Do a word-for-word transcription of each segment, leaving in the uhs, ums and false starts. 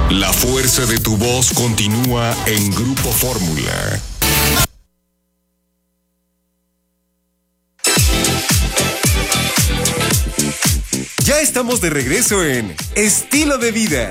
La fuerza de tu voz continúa en Grupo Fórmula. Ya estamos de regreso en Estilo de Vida.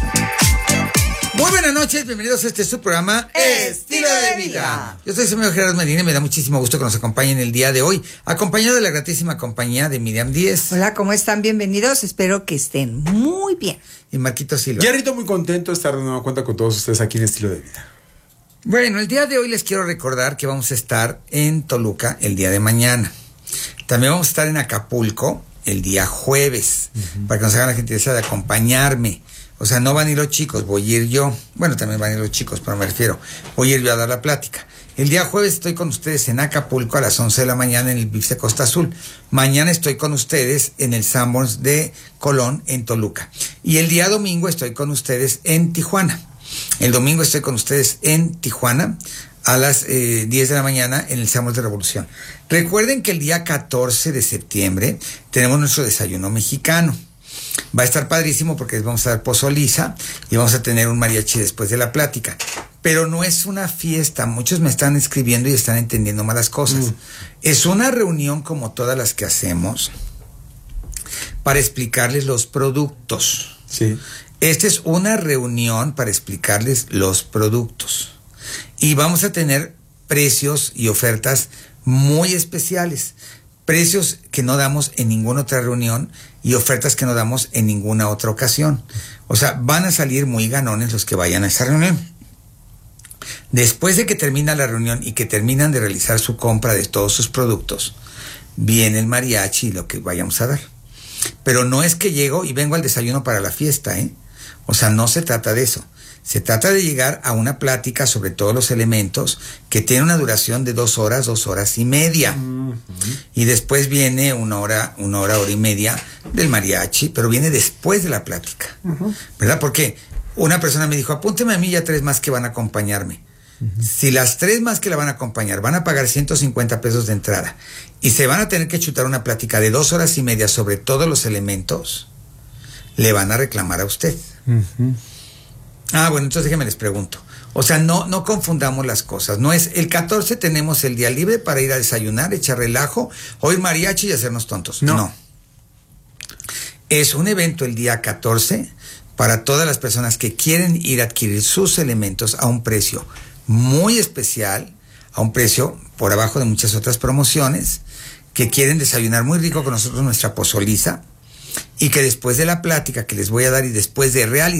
Muy buenas noches, bienvenidos a este su programa Estilo de Vida. Yo soy Samuel Gerardo Medina y me da muchísimo gusto que nos acompañen el día de hoy, acompañado de la gratísima compañía de Miriam Díez. Hola, ¿cómo están? Bienvenidos, espero que estén muy bien. Y Marquito Silva. Yarrito, muy contento de estar de nueva cuenta con todos ustedes aquí en Estilo de Vida. Bueno, el día de hoy les quiero recordar que vamos a estar en Toluca el día de mañana. También vamos a estar en Acapulco el día jueves, uh-huh. para que nos hagan la gentileza de acompañarme. O sea, no van a ir los chicos, voy a ir yo. Bueno, también van a ir los chicos, pero me refiero, voy a ir yo a dar la plática. El día jueves estoy con ustedes en Acapulco a las once de la mañana en el B I F C Costa Azul. Mañana estoy con ustedes en el Sanborns de Colón en Toluca. Y el día domingo estoy con ustedes en Tijuana. El domingo estoy con ustedes en Tijuana a las eh, diez de la mañana en el Sanborns de Revolución. Recuerden que el día catorce de septiembre tenemos nuestro desayuno mexicano. Va a estar padrísimo porque vamos a dar pozoliza y vamos a tener un mariachi después de la plática. Pero no es una fiesta, muchos me están escribiendo y están entendiendo malas cosas. Mm. Es una reunión como todas las que hacemos para explicarles los productos. Sí. Esta es una reunión para explicarles los productos. Y vamos a tener precios y ofertas muy especiales. Precios que no damos en ninguna otra reunión y ofertas que no damos en ninguna otra ocasión. O sea, van a salir muy ganones los que vayan a esa reunión. Después de que termina la reunión y que terminan de realizar su compra de todos sus productos, viene el mariachi y lo que vayamos a dar. Pero no es que llego y vengo al desayuno para la fiesta, ¿eh? O sea, no se trata de eso. Se trata de llegar a una plática sobre todos los elementos que tiene una duración de dos horas, dos horas y media. Uh-huh. Y después viene una hora, una hora, hora y media del mariachi, pero viene después de la plática. Uh-huh. ¿Verdad? Porque una persona me dijo, apúnteme a mí ya tres más que van a acompañarme. Uh-huh. Si las tres más que la van a acompañar van a pagar ciento cincuenta pesos de entrada y se van a tener que chutar una plática de dos horas y media sobre todos los elementos, le van a reclamar a usted. Uh-huh. Ah, bueno, entonces déjenme les pregunto. O sea, no, no confundamos las cosas. No es, el catorce tenemos el día libre para ir a desayunar, echar relajo, oír mariachi y hacernos tontos. No. no. Es un evento el día catorce para todas las personas que quieren ir a adquirir sus elementos a un precio muy especial, a un precio por abajo de muchas otras promociones, que quieren desayunar muy rico con nosotros nuestra pozoliza y que después de la plática que les voy a dar y después de realizar